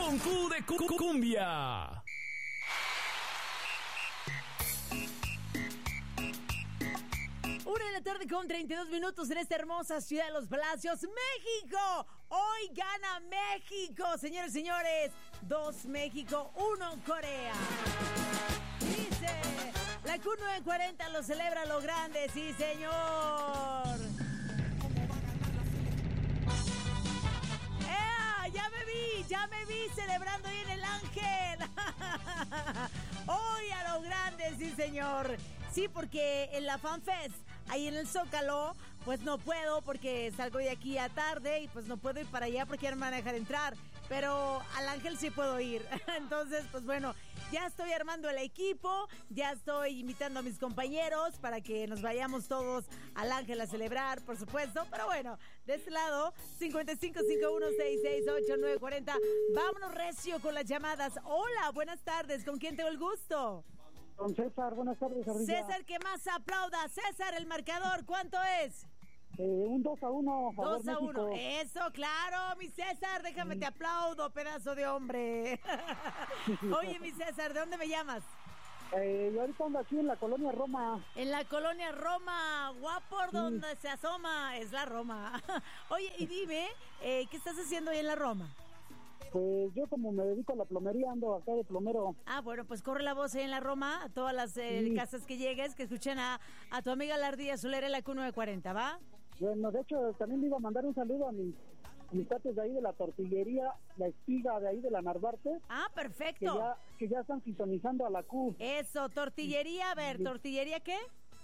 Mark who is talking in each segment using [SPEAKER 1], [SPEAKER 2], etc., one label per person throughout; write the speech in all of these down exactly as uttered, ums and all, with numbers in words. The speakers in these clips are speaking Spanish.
[SPEAKER 1] con Q de cu- cu- cumbia.
[SPEAKER 2] Una de la tarde con treinta y dos minutos en esta hermosa ciudad de Los Palacios, México. Hoy gana México, señores y señores. Dos México, uno Corea. Dice, la Q novecientos cuarenta lo celebra a lo grande, sí señor. ¡Ea! Ya me vi, ya me vi celebrando ahí en el Ángel. Hoy a lo grande, sí señor. Sí, porque en la FanFest, ahí en el Zócalo, pues no puedo porque salgo de aquí a tarde y pues no puedo ir para allá porque ya no me van a dejar entrar. Pero al Ángel sí puedo ir. Entonces, pues bueno, ya estoy armando el equipo, ya estoy invitando a mis compañeros para que nos vayamos todos al Ángel a celebrar, por supuesto. Pero bueno, de este lado, cincuenta y cinco, cincuenta y uno, sesenta y seis, ochenta y nueve, cuarenta. Vámonos recio con las llamadas. Hola, buenas tardes. ¿Con quién tengo el gusto?
[SPEAKER 3] Don César, buenas tardes, Ardilla.
[SPEAKER 2] César, que más aplauda. César, el marcador, ¿cuánto es?
[SPEAKER 3] Eh, un dos a uno.
[SPEAKER 2] dos a uno. Eso, claro, mi César. Déjame te aplaudo, pedazo de hombre. Oye, mi César, ¿de dónde me llamas?
[SPEAKER 3] Eh, yo ahorita ando aquí en la colonia Roma.
[SPEAKER 2] En la colonia Roma, guapo, por donde se asoma, es la Roma. Oye, y dime, eh, ¿qué estás haciendo ahí en la Roma?
[SPEAKER 3] Pues yo como me dedico a la plomería, ando acá de plomero.
[SPEAKER 2] Ah, bueno, pues corre la voz ahí en la Roma, a todas las eh,
[SPEAKER 3] Sí.
[SPEAKER 2] casas que llegues, que escuchen a, a tu amiga la Ardilla Solera en la Q novecientos cuarenta, ¿va?
[SPEAKER 3] Bueno, de hecho, también le iba a mandar un saludo a mis, a mis cuates de ahí de la tortillería, la espiga de ahí de la Narvarte,
[SPEAKER 2] Ah,
[SPEAKER 3] que
[SPEAKER 2] perfecto.
[SPEAKER 3] ya, que ya están sintonizando a la Q.
[SPEAKER 2] Eso, tortillería, a ver, ¿tortillería qué?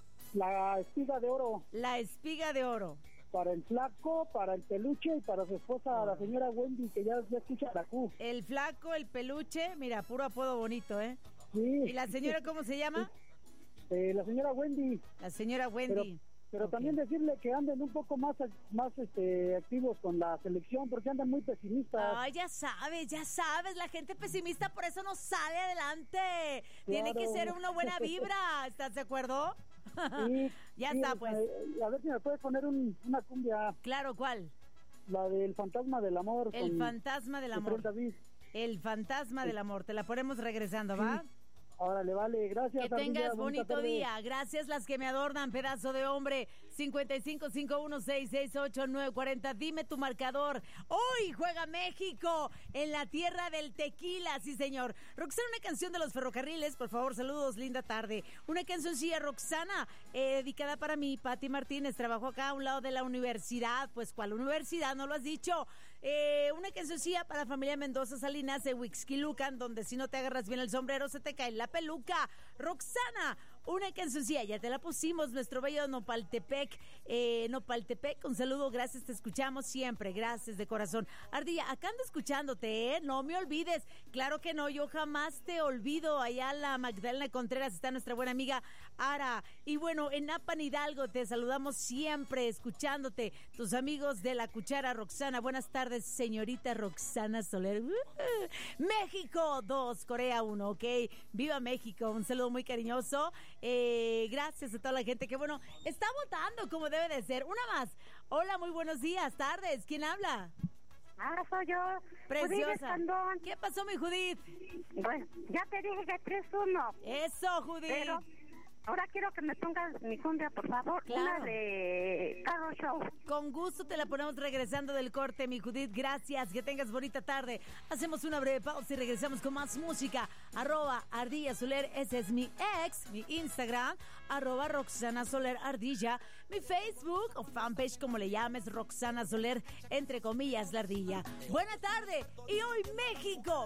[SPEAKER 3] La espiga de oro,
[SPEAKER 2] La espiga de oro.
[SPEAKER 3] para el flaco, para el peluche y para su esposa, la señora Wendy, que ya, ya escucha la Q.
[SPEAKER 2] El flaco, el peluche, mira, puro apodo bonito, ¿eh?
[SPEAKER 3] Sí.
[SPEAKER 2] ¿Y la señora cómo se llama?
[SPEAKER 3] Eh, la señora Wendy.
[SPEAKER 2] La señora Wendy.
[SPEAKER 3] Pero
[SPEAKER 2] Ok.
[SPEAKER 3] también decirle que anden un poco más más este activos con la selección, porque andan muy pesimistas.
[SPEAKER 2] Ay, ya sabes, ya sabes, la gente pesimista por eso no sale adelante. Tiene que
[SPEAKER 3] Claro.
[SPEAKER 2] ser una buena vibra, ¿estás de acuerdo?
[SPEAKER 3] Sí,
[SPEAKER 2] ya
[SPEAKER 3] sí,
[SPEAKER 2] está, pues.
[SPEAKER 3] eh, a ver si me puedes poner un- una cumbia,
[SPEAKER 2] Claro, ¿cuál?
[SPEAKER 3] la del fantasma del amor.
[SPEAKER 2] El
[SPEAKER 3] con
[SPEAKER 2] fantasma del
[SPEAKER 3] Efraín
[SPEAKER 2] amor.
[SPEAKER 3] David.
[SPEAKER 2] El fantasma del amor. Te la ponemos regresando, ¿va?
[SPEAKER 3] Órale, vale, gracias.
[SPEAKER 2] Que
[SPEAKER 3] Ardilla,
[SPEAKER 2] tengas
[SPEAKER 3] bonita
[SPEAKER 2] bonito
[SPEAKER 3] tarde.
[SPEAKER 2] día. Gracias las que me adornan, pedazo de hombre. cincuenta y cinco, cincuenta y uno, sesenta y seis, ochenta y nueve, cuarenta. Dime tu marcador. Hoy juega México en la tierra del tequila, sí señor. Roxana, una canción de los ferrocarriles, por favor, saludos, linda tarde. Una cancioncilla, Roxana, eh, dedicada para mí, Pati Martínez. Trabajo acá a un lado de la universidad. Pues, ¿cuál universidad? No lo has dicho. Eh, una cancioncilla para la familia Mendoza Salinas de Huixquilucan, donde si no te agarras bien el sombrero se te cae la peluca. Roxana, una cancioncilla, ya te la pusimos, nuestro bello Nopaltepec, eh, Nopaltepec, un saludo, gracias, te escuchamos siempre, gracias de corazón. Ardilla, acá ando escuchándote, ¿eh? No me olvides, claro que no, yo jamás te olvido. Allá la Magdalena Contreras está nuestra buena amiga Ara, y bueno, en Apan Hidalgo te saludamos siempre, escuchándote, tus amigos de La Cuchara. Roxana, buenas tardes, señorita Roxana Soler. Uh, México dos, Corea uno, ok, viva México, un saludo muy cariñoso. Eh, gracias a toda la gente que, bueno, está votando como debe de ser. Una más. Hola, muy buenos días, tardes. ¿Quién habla?
[SPEAKER 4] Ah, soy yo.
[SPEAKER 2] Preciosa.
[SPEAKER 4] Judith Escandón.
[SPEAKER 2] ¿Qué pasó, mi Judith?
[SPEAKER 4] Bueno, ya te dije que tres uno.
[SPEAKER 2] Eso, Judith.
[SPEAKER 4] Pero ahora quiero que me pongas mi cumbia, por favor.
[SPEAKER 2] Claro.
[SPEAKER 4] Una de Carro Show.
[SPEAKER 2] Con gusto te la ponemos regresando del corte, mi Judith. Gracias, que tengas bonita tarde. Hacemos una breve pausa y regresamos con más música. Arroba Ardilla Soler, ese es mi ex, mi Instagram. Arroba Roxana Soler Ardilla. Mi Facebook o fanpage, como le llames, Roxana Soler, entre comillas, la Ardilla. Buena tarde y hoy México